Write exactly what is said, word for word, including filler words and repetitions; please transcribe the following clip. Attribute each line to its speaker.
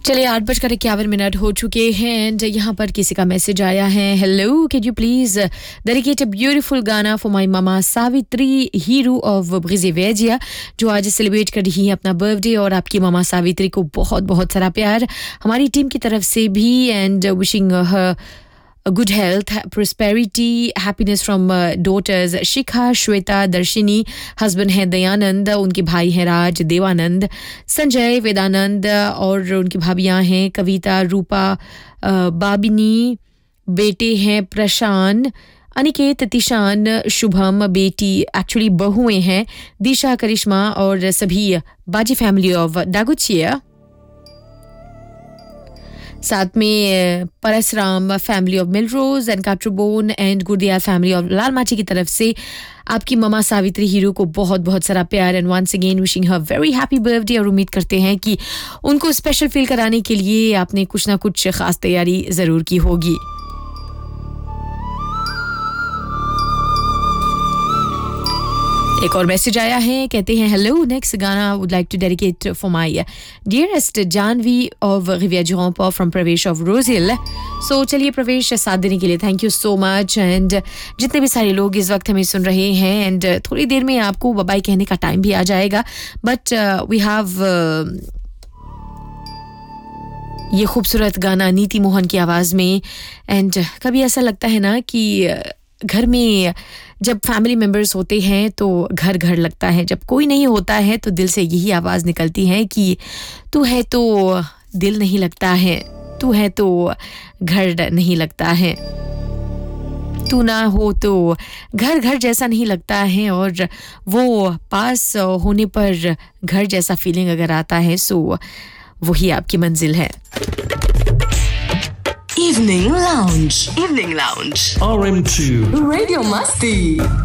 Speaker 1: चलिए आठ बजकर इक्यावन मिनट हो चुके हैं एंड यहाँ पर किसी का मैसेज आया है. Hello, can you please dedicate a beautiful गाना for my mama Savitri Hiru of ब्रिजेवेजिया जो आज सेलिब्रेट कर रही है अपना बर्थडे. और आपकी मामा सावित्री को बहुत बहुत सारा प्यार हमारी टीम की तरफ से भी and wishing her good health, prosperity, happiness from uh, daughters Shikha, Shweta, Darshini, husband है दयानंद, उनके भाई हैं राज, देवानंद, संजय, वेदानंद और उनकी भाभियां हैं कविता, रूपा, बाबिनी, बेटे हैं प्रशांत, अनिकेत, तिशान, शुभम, बेटी एक्चुअली बहुएं हैं दिशा, करिश्मा और सभी बाजी फैमिली ऑफ डागुचिया. साथ में Parasram family of मिलरोज and Katrobon and Gurdial family of लालमाची की तरफ से आपकी मामा सावित्री हीरो को बहुत बहुत सारा प्यार and once again wishing her very happy birthday. और उम्मीद करते हैं कि उनको स्पेशल फील कराने के लिए आपने कुछ ना कुछ खास तैयारी ज़रूर की होगी. एक और मैसेज आया है, कहते हैं हेलो, नेक्स्ट गाना would like to dedicate for my dearest Janvi of Rebia जोंपा from प्रवेश ऑफ रोजिल. सो चलिए प्रवेश साथ देने के लिए thank you so much. And जितने भी सारे लोग इस वक्त हमें सुन रहे हैं एंड थोड़ी देर में आपको बाय बाय कहने का टाइम भी आ जाएगा बट वी हैव ये खूबसूरत गाना नीति मोहन की आवाज़ में. एंड कभी ऐसा लगता है ना कि घर में जब फैमिली मेंबर्स होते हैं तो घर घर लगता है, जब कोई नहीं होता है तो दिल से यही आवाज़ निकलती है कि तू है तो दिल नहीं लगता है, तू है तो घर नहीं लगता है, तू ना हो तो घर घर जैसा नहीं लगता है. और वो पास होने पर घर जैसा फीलिंग अगर आता है सो वही आपकी मंजिल है.
Speaker 2: Evening Lounge. Evening Lounge.
Speaker 3: R M two.
Speaker 2: Radio Masti.